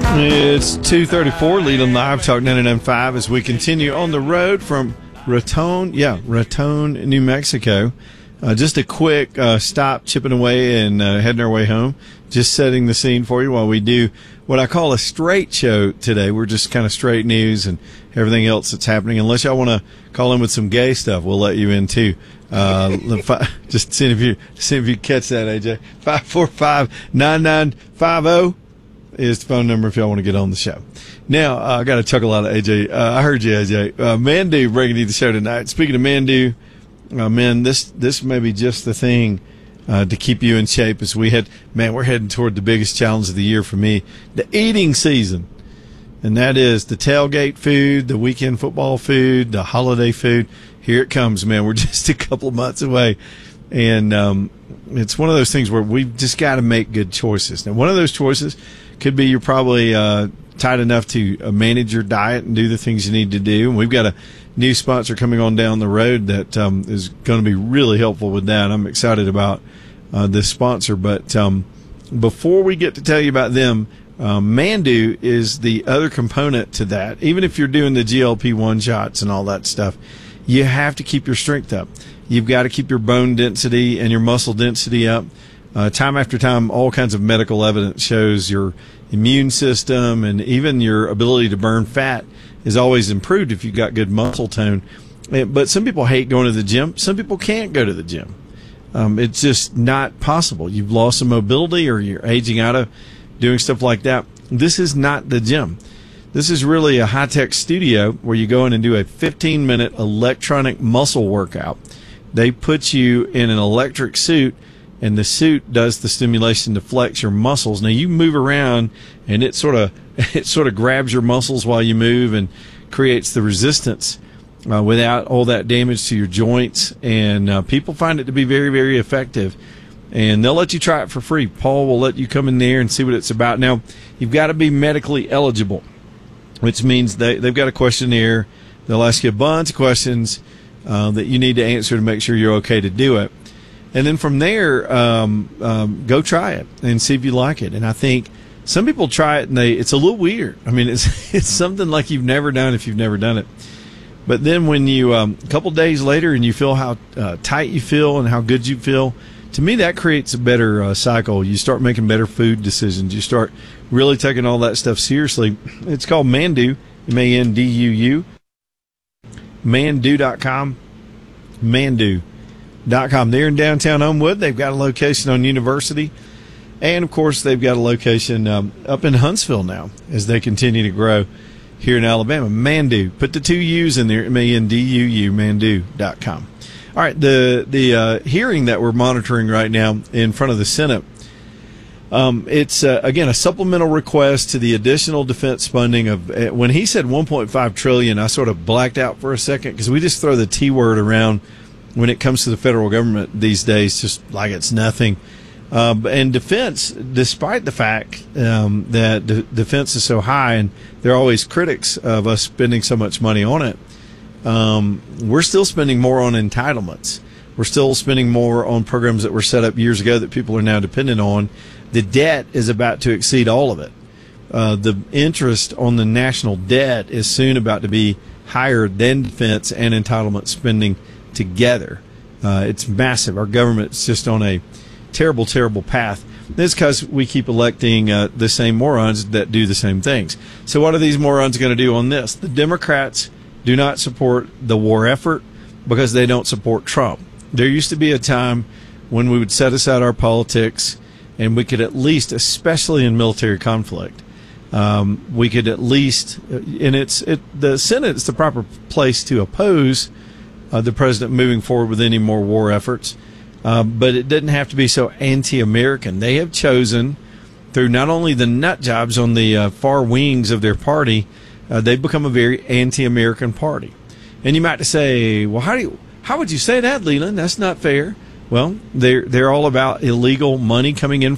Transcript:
It's 2:34, Leland Live, Talk 99.5, as we continue on the road from Raton, New Mexico. Just a quick stop, chipping away and heading our way home. Just setting the scene for you while we do what I call a straight show today. We're just kind of straight news and everything else that's happening. Unless y'all want to call in with some gay stuff, we'll let you in too. Just see if you catch that, AJ. 545-9950 is the phone number if y'all want to get on the show. Now, I got to chuckle out of AJ. I heard you, AJ. Mandu bringing you the show tonight. Speaking of Mandu, man, this may be just the thing to keep you in shape as we're heading toward the biggest challenge of the year for me, the eating season. And that is the tailgate food, the weekend football food, the holiday food. Here it comes, man. We're just a couple of months away. And it's one of those things where we've just got to make good choices. Now, one of those choices could be you're probably tight enough to manage your diet and do the things you need to do. And we've got a new sponsor coming on down the road that is going to be really helpful with that. I'm excited about this sponsor. But before we get to tell you about them, Mandu is the other component to that. Even if you're doing the GLP-1 shots and all that stuff, you have to keep your strength up. You've got to keep your bone density and your muscle density up. Time after time, all kinds of medical evidence shows your immune system and even your ability to burn fat is always improved if you've got good muscle tone. But some people hate going to the gym. Some people can't go to the gym. It's just not possible. You've lost some mobility or you're aging out of doing stuff like that. This is not the gym. This is really a high-tech studio where you go in and do a 15-minute electronic muscle workout. They put you in an electric suit, and the suit does the stimulation to flex your muscles. Now, you move around, and it sort of grabs your muscles while you move and creates the resistance without all that damage to your joints. And people find it to be very, very effective. And they'll let you try it for free. Paul will let you come in there and see what it's about. Now, you've got to be medically eligible, which means they've got a questionnaire. They'll ask you a bunch of questions that you need to answer to make sure you're okay to do it. And then from there, go try it and see if you like it. And I think some people try it and it's a little weird. I mean, it's something like you've never done if you've never done it. But then when you, a couple days later and you feel how tight you feel and how good you feel, to me that creates a better cycle. You start making better food decisions. You start really taking all that stuff seriously. It's called Mandu, Manduu. Mandu.com. Mandu.com. They're in downtown Homewood. They've got a location on University. And, of course, they've got a location up in Huntsville now as they continue to grow here in Alabama. Mandu. Put the two U's in there. Manduu. Mandu.com. All right. The hearing that we're monitoring right now in front of the Senate, it's, again, a supplemental request to the additional defense funding of when he said $1.5 trillion, I sort of blacked out for a second because we just throw the T word around when it comes to the federal government these days, just like it's nothing. And defense, despite the fact that defense is so high and there are always critics of us spending so much money on it, we're still spending more on entitlements. We're still spending more on programs that were set up years ago that people are now dependent on. The debt is about to exceed all of it. The interest on the national debt is soon about to be higher than defense and entitlement spending together. It's massive. Our government's just on a terrible, terrible path. This is because we keep electing the same morons that do the same things. So what are these morons going to do on this? The Democrats do not support the war effort because they don't support Trump. There used to be a time when we would set aside our politics and we could at least, especially in military conflict, we could at least, and the Senate is the proper place to oppose the president moving forward with any more war efforts, but it didn't have to be so anti-American. They have chosen, through not only the nut jobs on the far wings of their party, they've become a very anti-American party. And you might say, well, how would you say that, Leland? That's not fair. Well, they're all about illegal money coming in